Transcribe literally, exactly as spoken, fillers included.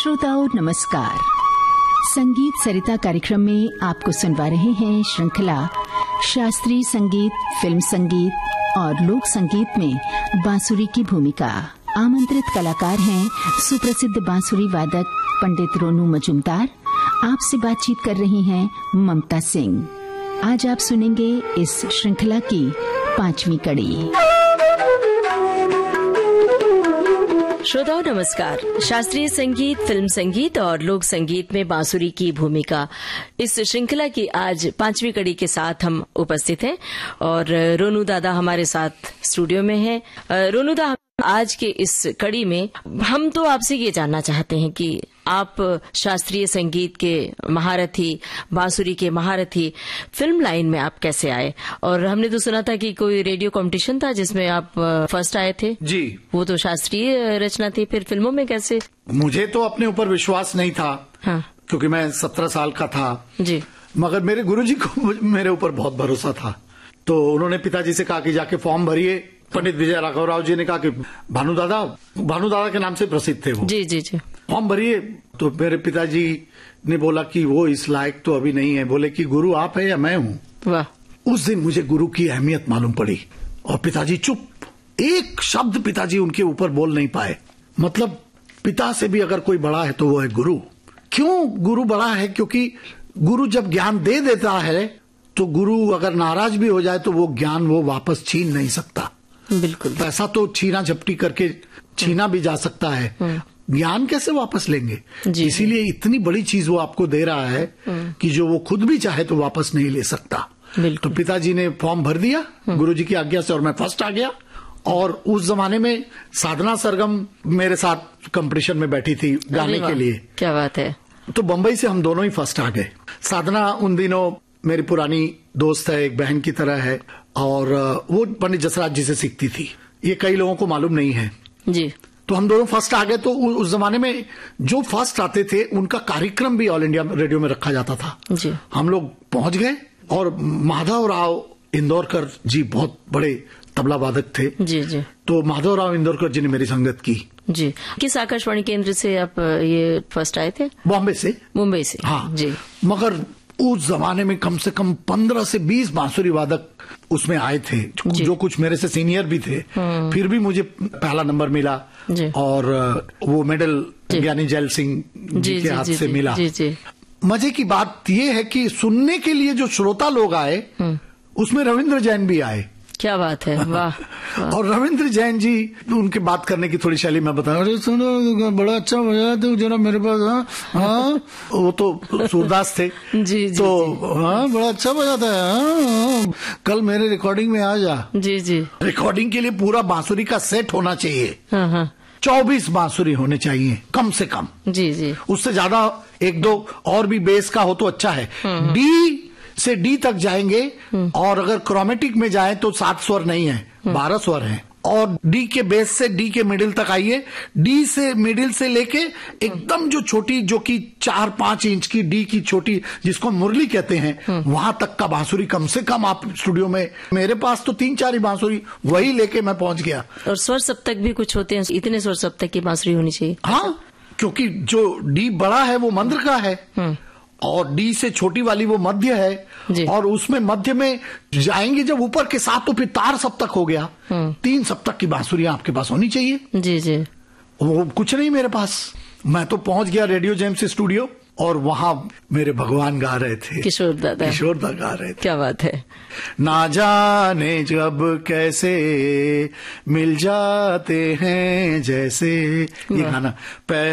श्रोताओं नमस्कार। संगीत सरिता कार्यक्रम में आपको सुनवा रहे हैं श्रृंखला शास्त्रीय संगीत, फिल्म संगीत और लोक संगीत में बांसुरी की भूमिका। आमंत्रित कलाकार हैं सुप्रसिद्ध बांसुरी वादक पंडित रोनू मजूमदार। आपसे बातचीत कर रही हैं ममता सिंह। आज आप सुनेंगे इस श्रृंखला की पांचवी कड़ी। श्रोताओं नमस्कार। शास्त्रीय संगीत, फिल्म संगीत और लोक संगीत में बांसुरी की भूमिका, इस श्रृंखला की आज पांचवी कड़ी के साथ हम उपस्थित हैं और रोनू दादा हमारे साथ स्टूडियो में हैं। रोनू दादा, आज के इस कड़ी में हम तो आपसे ये जानना चाहते हैं कि आप शास्त्रीय संगीत के महारथी, बांसुरी के महारथी, फिल्म लाइन में आप कैसे आए? और हमने तो सुना था कि कोई रेडियो कंपटीशन था जिसमें आप फर्स्ट आए थे। जी, वो तो शास्त्रीय रचना थी, फिर फिल्मों में कैसे? मुझे तो अपने ऊपर विश्वास नहीं था। हाँ। क्योंकि मैं सत्रह साल का था जी। मगर मेरे गुरुजी को मेरे ऊपर बहुत भरोसा था, तो उन्होंने पिताजी से कहा कि जाके फॉर्म भरिए। पंडित विजय राघव राव जी ने कहा कि भानु दादा, भानु दादा के नाम से प्रसिद्ध थे वो। जी जी जी। फॉर्म भरिए। तो मेरे पिताजी ने बोला कि वो इस लायक तो अभी नहीं है, बोले कि गुरु आप है या मैं हूँ। वाह। उस दिन मुझे गुरु की अहमियत मालूम पड़ी और पिताजी चुप, एक शब्द पिताजी उनके ऊपर बोल नहीं पाए। मतलब पिता से भी अगर कोई बड़ा है तो वो है गुरु। क्यों गुरु बड़ा है? क्योंकि गुरु जब ज्ञान दे देता है तो गुरु अगर नाराज भी हो जाए तो वो ज्ञान वो वापस छीन नहीं सकता। बिल्कुल। पैसा तो छीना झपटी करके छीना भी जा सकता है, ज्ञान कैसे वापस लेंगे? इसीलिए इतनी बड़ी चीज वो आपको दे रहा है कि जो वो खुद भी चाहे तो वापस नहीं ले सकता। तो पिताजी ने फॉर्म भर दिया गुरुजी की आज्ञा से और मैं फर्स्ट आ गया। और उस जमाने में साधना सरगम मेरे साथ कंपटीशन में बैठी थी गाने के लिए। क्या बात है। तो बंबई से हम दोनों ही फर्स्ट आ गए। साधना उन दिनों मेरी पुरानी दोस्त है, एक बहन की तरह है, और वो पंडित जसराज जी से सीखती थी। ये कई लोगों को मालूम नहीं है जी। तो हम दोनों फर्स्ट आ गए। तो उस जमाने में जो फर्स्ट आते थे उनका कार्यक्रम भी ऑल इंडिया रेडियो में रखा जाता था जी। हम लोग पहुंच गए और माधव राव इंदौरकर जी बहुत बड़े तबला वादक थे। जी जी। तो माधव राव इंदौरकर जी ने मेरी संगत की। जी। किस आकाशवाणी केंद्र से आप ये फर्स्ट आए थे? बॉम्बे से। मुंबई से। हाँ जी। मगर उस जमाने में कम से कम पंद्रह से बीस बांसुरी वादक उसमें आए थे, जो कुछ मेरे से सीनियर भी थे। फिर भी मुझे पहला नंबर मिला और वो मेडल ज्ञानी जैल सिंह जी, जी के हाथ से मिला। जी जी। मजे की बात ये है कि सुनने के लिए जो श्रोता लोग आए उसमें रविंद्र जैन भी आए। क्या बात है। वाह। और रविंद्र जैन जी, उनके बात करने की थोड़ी शैली मैं बताऊं। अरे सुनो, बड़ा अच्छा बजाया तो जरा मेरे पास। हाँ हाँ, वो तो सूरदास थे। जी जी। तो हाँ, बड़ा अच्छा बजाता है। हाँ, कल मेरे रिकॉर्डिंग में आ जा। जी जी। रिकॉर्डिंग के लिए पूरा बांसुरी का सेट होना चाहिए। हाँ हाँ। चौबीस बांसुरी होने चाहिए कम से कम। जी जी। उससे ज्यादा एक दो और भी बेस का हो तो अच्छा है। डी से डी तक जाएंगे और अगर क्रोमेटिक में जाए तो सात स्वर नहीं है, बारह स्वर हैं। और डी के बेस से डी के मिडिल तक आइए। डी से मिडिल से लेके एकदम जो छोटी, जो कि चार पांच इंच की डी की छोटी, जिसको मुरली कहते हैं, वहां तक का बांसुरी कम से कम आप स्टूडियो में। मेरे पास तो तीन चार ही बांसुरी, वही लेके मैं पहुंच गया। और स्वर सप्तक भी कुछ होते हैं, इतने स्वर सप्तक की बांसुरी होनी चाहिए। हाँ, क्योंकि जो डी बड़ा है वो मंद्र का है और डी से छोटी वाली वो मध्य है। और उसमें मध्य में जाएंगे जब ऊपर के साथ तो फिर तार सप्तक हो गया। तीन सप्तक की बांसुरियां आपके पास होनी चाहिए। जी जी। वो कुछ नहीं मेरे पास। मैं तो पहुंच गया रेडियो जेम्स स्टूडियो और वहां मेरे भगवान गा रहे थे, किशोर दादा। किशोर दादा गा रहे थे। क्या बात है। ना जाने जब कैसे मिल जाते हैं जैसे, ये गाना।